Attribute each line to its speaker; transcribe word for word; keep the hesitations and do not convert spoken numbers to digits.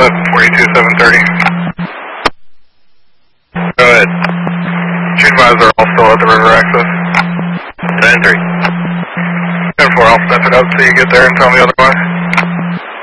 Speaker 1: seven forty-two, seven thirty. Go ahead. June advisor all still at the river access. nine three. ten four, I'll step it up so you get there and tell me otherwise.